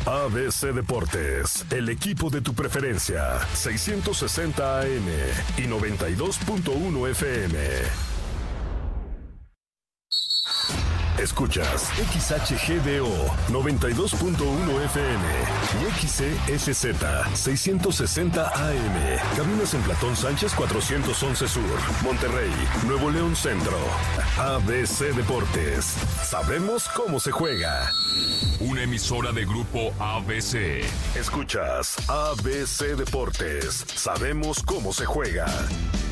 ABC Deportes, el equipo de tu preferencia, 660 AM y 92.1 FM. Escuchas XHGDO 92.1 FM y XCSZ 660 AM. Cabinas en Platón Sánchez 411 Sur, Monterrey, Nuevo León Centro. ABC Deportes. Sabemos cómo se juega. Una emisora de Grupo ABC. Escuchas ABC Deportes. Sabemos cómo se juega.